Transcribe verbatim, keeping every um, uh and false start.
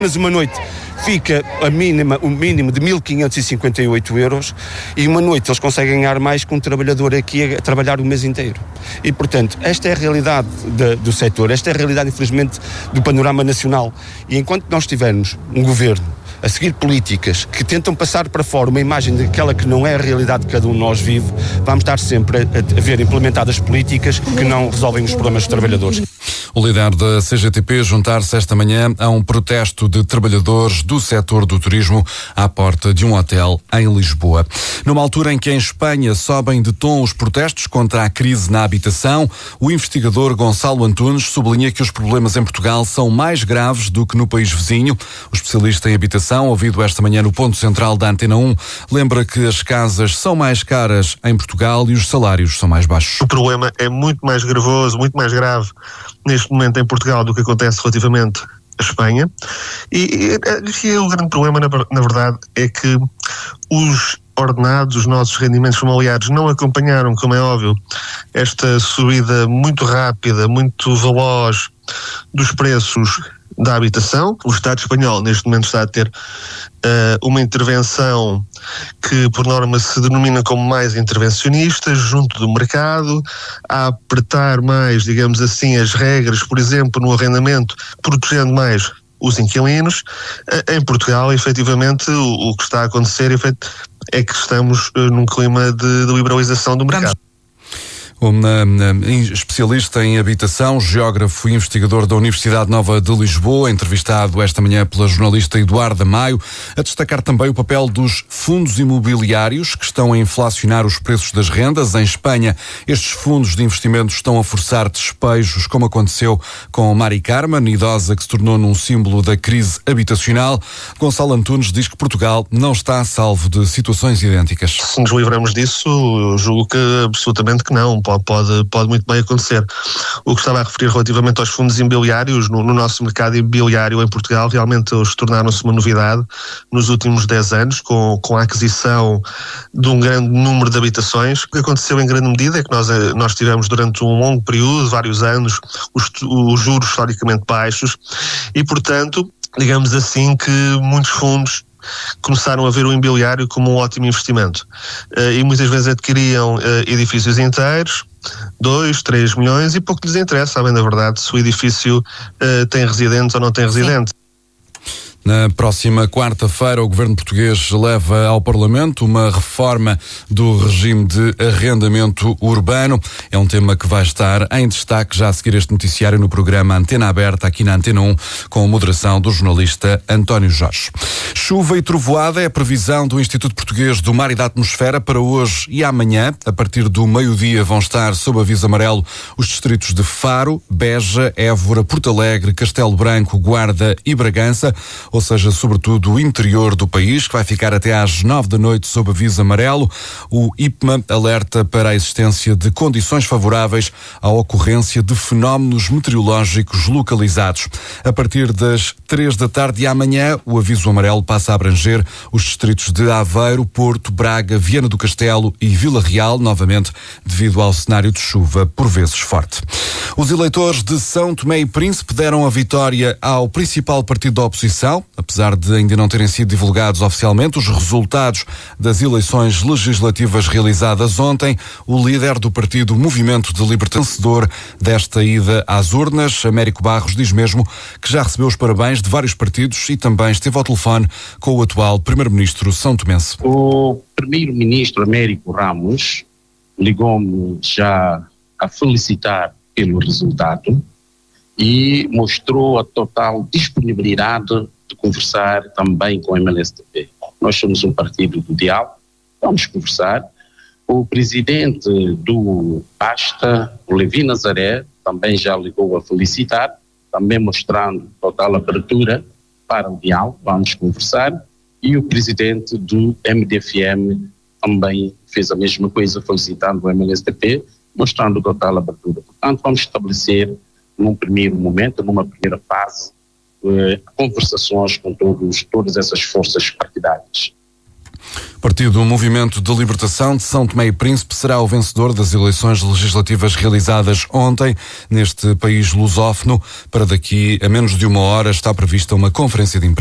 Mas uma noite fica a mínima, o mínimo de mil quinhentos e cinquenta e oito euros e uma noite eles conseguem ganhar mais que um trabalhador aqui a trabalhar o mês inteiro. E, portanto, esta é a realidade de, do setor, esta é a realidade, infelizmente, do panorama nacional. E enquanto nós tivermos um governo a seguir políticas que tentam passar para fora uma imagem daquela que não é a realidade que cada um de nós vive, vamos estar sempre a, a ver implementadas políticas que não resolvem os problemas dos trabalhadores. O líder da C G T P juntar-se esta manhã a um protesto de trabalhadores do setor do turismo à porta de um hotel em Lisboa. Numa altura em que em Espanha sobem de tom os protestos contra a crise na habitação, o investigador Gonçalo Antunes sublinha que os problemas em Portugal são mais graves do que no país vizinho. O especialista em habitação, ouvido esta manhã no Ponto Central da Antena um, lembra que as casas são mais caras em Portugal e os salários são mais baixos. O problema é muito mais gravoso, muito mais grave neste momento em Portugal do que acontece relativamente à Espanha. E, e, e o grande problema, na, na verdade, é que os ordenados, os nossos rendimentos familiares não acompanharam, como é óbvio, esta subida muito rápida, muito veloz dos preços da habitação. O Estado espanhol neste momento está a ter uh, uma intervenção que por norma se denomina como mais intervencionista junto do mercado, a apertar mais, digamos assim, as regras, por exemplo, no arrendamento, protegendo mais os inquilinos. Uh, em Portugal, efetivamente, o, o que está a acontecer é que estamos uh, num clima de, de liberalização do mercado. Um especialista em habitação, geógrafo e investigador da Universidade Nova de Lisboa, entrevistado esta manhã pela jornalista Eduarda Maio, a destacar também o papel dos fundos imobiliários que estão a inflacionar os preços das rendas. Em Espanha, estes fundos de investimento estão a forçar despejos, como aconteceu com Mari Carmen, idosa que se tornou num símbolo da crise habitacional. Gonçalo Antunes diz que Portugal não está a salvo de situações idênticas. Se nos livramos disso, eu julgo que absolutamente que não. Pode, pode muito bem acontecer. O que estava a referir relativamente aos fundos imobiliários, no, no nosso mercado imobiliário em Portugal, realmente eles tornaram-se uma novidade nos últimos dez anos, com, com a aquisição de um grande número de habitações. O que aconteceu em grande medida é que nós, nós tivemos durante um longo período, vários anos, os, os juros historicamente baixos e, portanto, digamos assim que muitos fundos começaram a ver o imobiliário como um ótimo investimento uh, e muitas vezes adquiriam uh, edifícios inteiros, dois, três milhões, e pouco lhes interessa, sabem da verdade, se o edifício uh, tem residentes ou não tem residentes. Na próxima quarta-feira, o governo português leva ao Parlamento uma reforma do regime de arrendamento urbano. É um tema que vai estar em destaque já a seguir este noticiário no programa Antena Aberta, aqui na Antena um, com a moderação do jornalista António Jorge. Chuva e trovoada é a previsão do Instituto Português do Mar e da Atmosfera para hoje e amanhã. A partir do meio-dia vão estar sob aviso amarelo os distritos de Faro, Beja, Évora, Porto Alegre, Castelo Branco, Guarda e Bragança, ou seja, sobretudo o interior do país, que vai ficar até às nove da noite sob aviso amarelo. O I P M A alerta para a existência de condições favoráveis à ocorrência de fenómenos meteorológicos localizados. A partir das três da tarde e amanhã, o aviso amarelo passa a abranger os distritos de Aveiro, Porto, Braga, Viana do Castelo e Vila Real, novamente devido ao cenário de chuva, por vezes forte. Os eleitores de São Tomé e Príncipe deram a vitória ao principal partido da oposição, apesar de ainda não terem sido divulgados oficialmente os resultados das eleições legislativas realizadas ontem. O líder do partido Movimento de Libertação, vencedor desta ida às urnas, Américo Barros, diz mesmo que já recebeu os parabéns de vários partidos e também esteve ao telefone com o atual primeiro-ministro são tomense. O primeiro-ministro Américo Ramos ligou-me já a felicitar pelo resultado e mostrou a total disponibilidade de conversar também com o M L S T P. Nós somos um partido do diálogo, vamos conversar. O presidente do Basta, o Levi Nazaré, também já ligou a felicitar, também mostrando total abertura para o diálogo, vamos conversar. E o presidente do M D F M também fez a mesma coisa, felicitando o M L S T P, mostrando total abertura. Portanto, vamos estabelecer num primeiro momento, numa primeira fase, eh, conversações com todos, todas essas forças partidárias. Partido Movimento de Libertação de São Tomé e Príncipe será o vencedor das eleições legislativas realizadas ontem neste país lusófono. Para daqui a menos de uma hora está prevista uma conferência de imprensa.